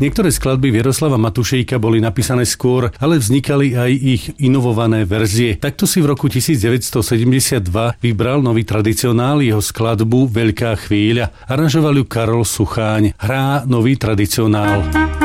Niektoré skladby Jaroslava Matušejka boli napísané skôr, ale vznikali aj ich inovované verzie. Takto si v roku 1972 vybral nový tradicionál, jeho skladbu Veľká chvíľa. Aranžoval ju Karol Sucháň. Hrá nový tradicionál.